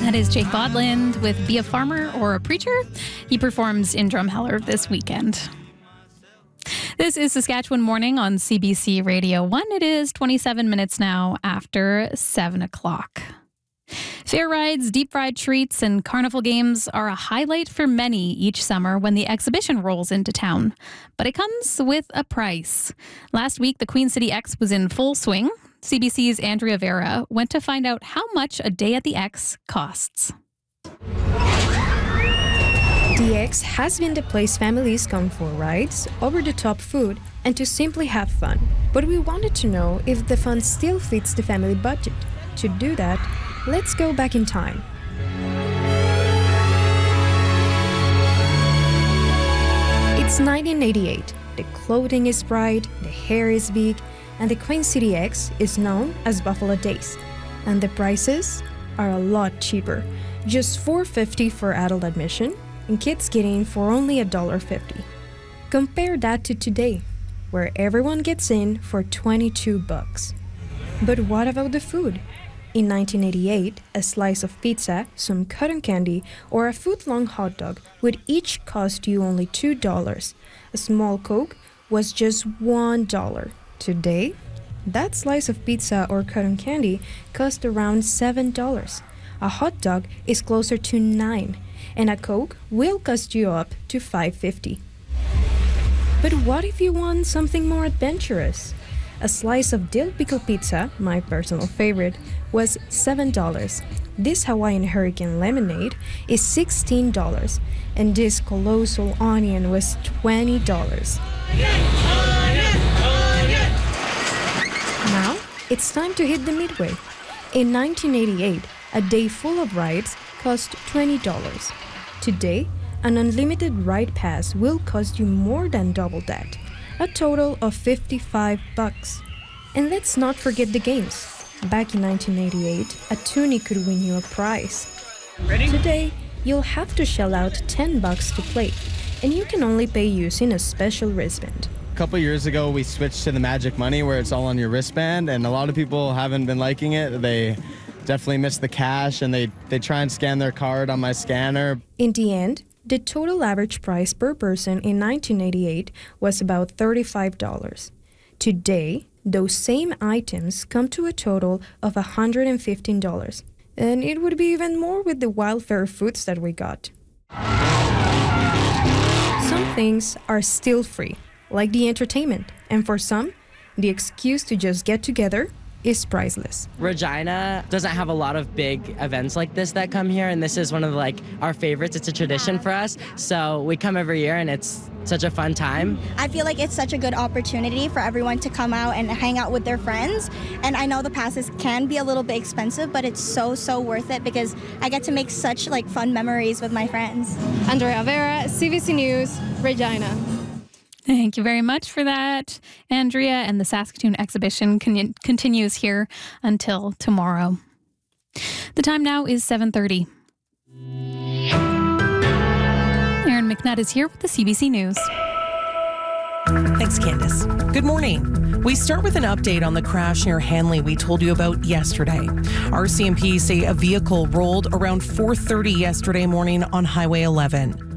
That is Jake Bodland with Be a Farmer or a Preacher. He performs in Drumheller this weekend. This is Saskatchewan Morning on CBC Radio 1. It is 27 minutes now after 7 o'clock. Fair rides, deep-fried treats, and carnival games are a highlight for many each summer when the exhibition rolls into town. But it comes with a price. Last week, the Queen City X was in full swing. CBC's Andrea Vera went to find out how much a day at the X costs. The X has been the place families come for rides, over-the-top food, and to simply have fun. But we wanted to know if the fun still fits the family budget. To do that, let's go back in time. It's 1988. The clothing is bright, the hair is big, and the Queen City X is known as Buffalo Days. And the prices are a lot cheaper. Just $4.50 for adult admission, and kids get in for only $1.50. Compare that to today, where everyone gets in for $22. But what about the food? In 1988, a slice of pizza, some cotton candy, or a foot-long hot dog would each cost you only $2. A small Coke was just $1. Today, that slice of pizza or cotton candy costs around $7. A hot dog is closer to $9, and a Coke will cost you up to $5.50. But what if you want something more adventurous? A slice of dill pickle pizza, my personal favorite, was $7. This Hawaiian hurricane lemonade is $16, and this colossal onion was $20. Now, it's time to hit the midway. In 1988, a day full of rides cost $20. Today, an unlimited ride pass will cost you more than double that, a total of $55. And let's not forget the games. Back in 1988, a toonie could win you a prize. Ready? Today, you'll have to shell out $10 to play, and you can only pay using a special wristband. A couple years ago, we switched to the Magic Money where it's all on your wristband, and a lot of people haven't been liking it. They definitely miss the cash, and they try and scan their card on my scanner. In the end, the total average price per person in 1988 was about $35. Today, those same items come to a total of $115. And it would be even more with the wildfire foods that we got. Some things are still free, like the entertainment. And for some, the excuse to just get together is priceless. Regina doesn't have a lot of big events like this that come here, and this is one of our favorites. It's a tradition for us, so we come every year, and it's such a fun time. I feel like it's such a good opportunity for everyone to come out and hang out with their friends, and I know the passes can be a little bit expensive, but it's so worth it because I get to make such fun memories with my friends. Andrea Vera, CBC News, Regina. Thank you very much for that, Andrea. And the Saskatoon exhibition continues here until tomorrow. The time now is 7:30. Aaron McNutt is here with the CBC News. Thanks, Candace. Good morning. We start with an update on the crash near Hanley we told you about yesterday. RCMP say a vehicle rolled around 4:30 yesterday morning on Highway 11.